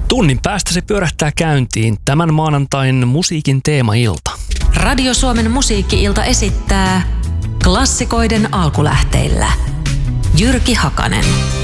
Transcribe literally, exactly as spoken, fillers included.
Tunnin päästä se pyörähtää käyntiin tämän maanantain musiikin teemailta. Radio Suomen musiikki-ilta esittää klassikoiden alkulähteillä Jyrki Hakanen.